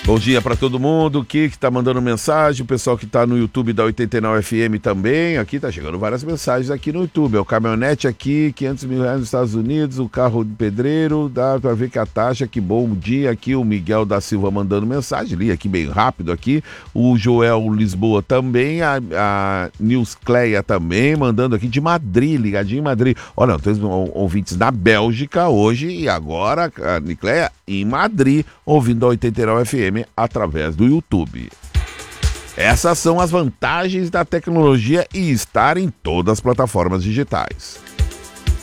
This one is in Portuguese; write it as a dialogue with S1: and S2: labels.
S1: Bom dia para todo mundo aqui que tá mandando mensagem, o pessoal que tá no YouTube da 89 FM também, aqui tá chegando várias mensagens aqui no YouTube, o caminhonete aqui, 500 mil reais nos Estados Unidos, o carro de pedreiro, dá para ver que a taxa, que bom dia aqui, o Miguel da Silva mandando mensagem, li aqui bem rápido aqui, o Joel Lisboa também, a Nils Cleia também, mandando aqui de Madrid, ligadinho em Madrid. Olha, tem ouvintes da Bélgica hoje e agora, a Nicleia, em Madrid, ouvindo a 89 FM através do YouTube. Essas são as vantagens da tecnologia e estar em todas as plataformas digitais.